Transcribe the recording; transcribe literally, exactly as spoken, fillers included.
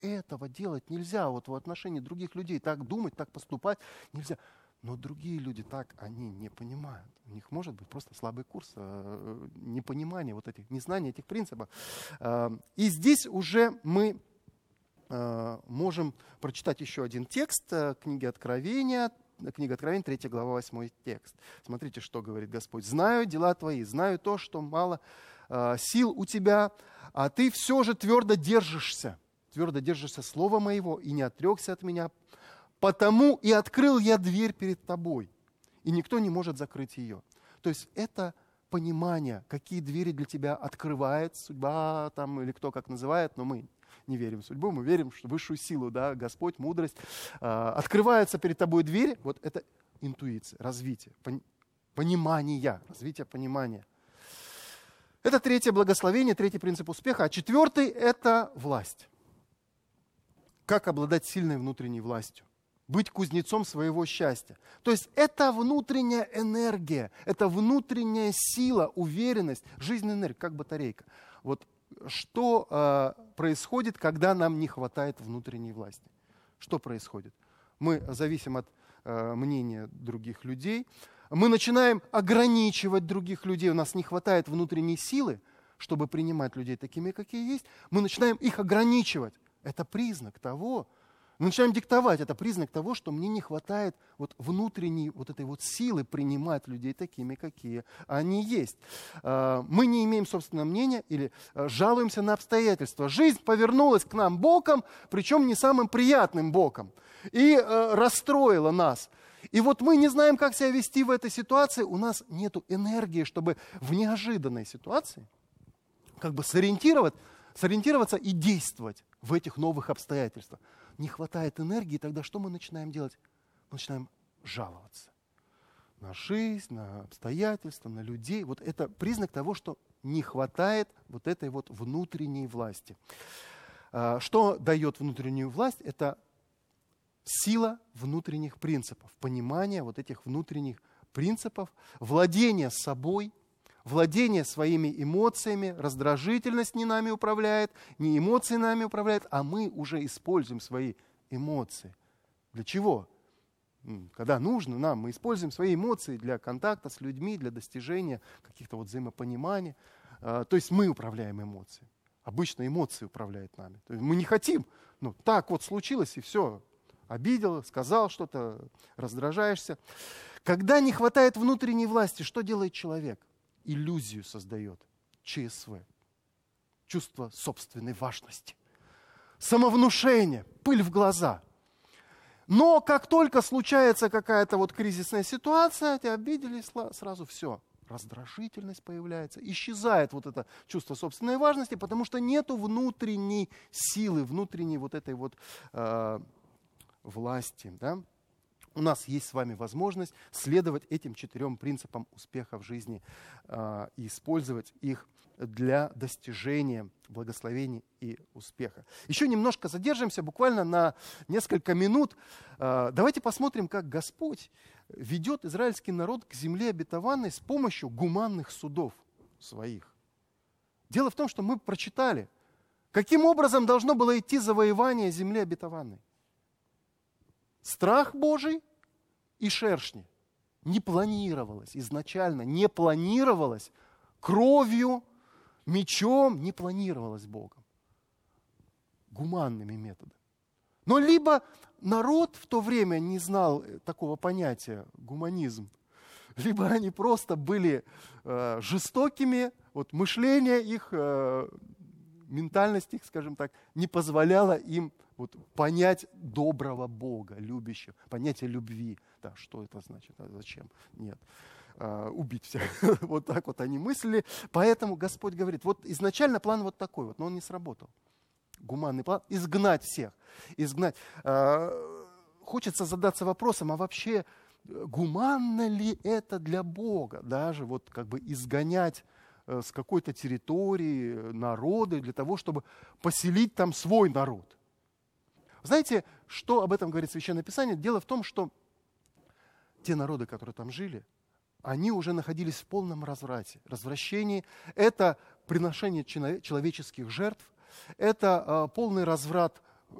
этого делать нельзя. Вот в отношении других людей так думать, так поступать нельзя. Но другие люди так, они не понимают. У них может быть просто слабый курс, э, непонимание вот этих, незнание этих принципов. Э, и здесь уже мы э, можем прочитать еще один текст э, книги Откровения, книга Откровения, третья глава, восьмой текст. Смотрите, что говорит Господь. «Знаю дела твои, знаю то, что мало э, сил у тебя, а ты все же твердо держишься, твердо держишься слова моего и не отрекся от меня. Потому и открыл я дверь перед тобой, и никто не может закрыть ее». То есть это понимание, какие двери для тебя открывает судьба там, или кто как называет, но мы не верим в судьбу, мы верим в высшую силу, да, Господь, мудрость. А, открывается перед тобой дверь, вот это интуиция, развитие, пон, понимание, развитие понимания. Это третье благословение, третий принцип успеха. А четвертый – это власть. Как обладать сильной внутренней властью? Быть кузнецом своего счастья. То есть это внутренняя энергия, это внутренняя сила, уверенность, жизненная энергия, как батарейка. Вот что э, происходит, когда нам не хватает внутренней власти? Что происходит? Мы зависим от э, мнения других людей, мы начинаем ограничивать других людей, у нас не хватает внутренней силы, чтобы принимать людей такими, какие есть, мы начинаем их ограничивать. Это признак того, мы начинаем диктовать, это признак того, что мне не хватает вот внутренней вот этой вот силы принимать людей такими, какие они есть. Мы не имеем собственного мнения или жалуемся на обстоятельства. Жизнь повернулась к нам боком, причем не самым приятным боком, и расстроила нас. И вот мы не знаем, как себя вести в этой ситуации, у нас нет энергии, чтобы в неожиданной ситуации как бы сориентировать, сориентироваться и действовать в этих новых обстоятельствах. Не хватает энергии, тогда что мы начинаем делать? Мы начинаем жаловаться на жизнь, на обстоятельства, на людей. Вот это признак того, что не хватает вот этой вот внутренней власти. Что дает внутреннюю власть? Это сила внутренних принципов, понимание вот этих внутренних принципов, владение собой, владение своими эмоциями, раздражительность не нами управляет, не эмоции нами управляют, а мы уже используем свои эмоции. Для чего? Когда нужно нам, мы используем свои эмоции для контакта с людьми, для достижения каких-то вот взаимопониманий. То есть мы управляем эмоциями. Обычно эмоции управляют нами. То есть мы не хотим, ну так вот случилось и все. Обидел, сказал что-то, раздражаешься. Когда не хватает внутренней власти, что делает человек? Иллюзию создает. ЧСВ. Чувство собственной важности. Самовнушение. Пыль в глаза. Но как только случается какая-то вот кризисная ситуация, тебя обидели, сразу все. Раздражительность появляется. Исчезает вот это чувство собственной важности, потому что нету внутренней силы, внутренней вот этой вот э, власти. Да? У нас есть с вами возможность следовать этим четырем принципам успеха в жизни э, и использовать их для достижения благословений и успеха. Еще немножко задержимся, буквально на несколько минут. Э, давайте посмотрим, как Господь ведет израильский народ к земле обетованной с помощью гуманных судов своих. Дело в том, что мы прочитали, каким образом должно было идти завоевание земли обетованной. Страх Божий и шершни. Не планировалось изначально, не планировалось кровью, мечом, не планировалось Богом. Гуманными методами. Но либо народ в то время не знал такого понятия гуманизм, либо они просто были э, жестокими, вот мышление их, э, ментальность их, скажем так, не позволяла им вот понять доброго Бога, любящего, понятие любви. Да, что это значит, а зачем? Нет. А, убить всех. Вот так вот они мыслили. Поэтому Господь говорит, вот изначально план вот такой вот, но он не сработал. Гуманный план. Изгнать всех. Изгнать. А, хочется задаться вопросом, а вообще гуманно ли это для Бога? Даже вот как бы изгонять с какой-то территории народы для того, чтобы поселить там свой народ. Знаете, что об этом говорит Священное Писание? Дело в том, что те народы, которые там жили, они уже находились в полном разврате, развращении. Это приношение человеческих жертв, это полный разврат